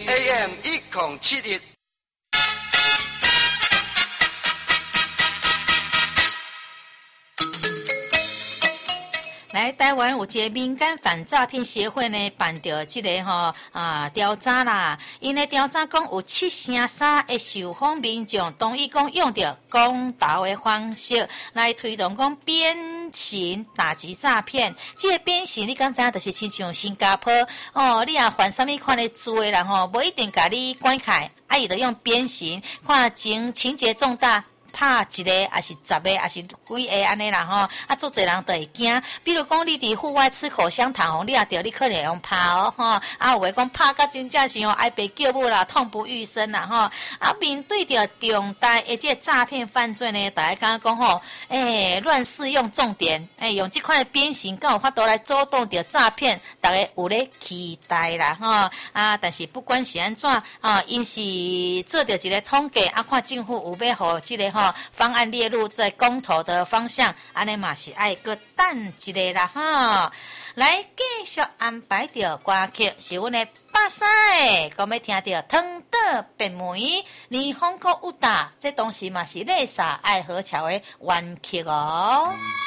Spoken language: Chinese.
AM 1071。 来台湾有一个民间反诈骗协会呢，办到这个调查啦。因的调查讲有73%的受访民众同意讲用着公道的方式来推动讲鞭刑打击诈骗。这个鞭刑你敢知影？就是亲像新加坡你也犯什么款的罪啦无一定甲你关起来，伊就用鞭刑，看情节重大。拍一个，还是10个，还是几个安尼啦足侪人都会惊。比如讲，你伫户外吃口香糖你也着你可能会用拍有诶讲拍甲真正是爱被叫母啦，痛不欲生啦面对着重大的这诈骗犯罪呢，大家刚刚讲乱适用重点，用这款的鞭刑，敢有法度来阻挡着诈骗，大家有咧期待啦但是不管是安怎因是做着一个统计看政府有要互这个方案列入在公投的方向，安尼嘛是爱个等一个啦来继续安排着歌曲，是阮的巴西的，讲要听着汤德白梅、霓虹国舞蹈，这东西嘛是丽莎爱河桥的原曲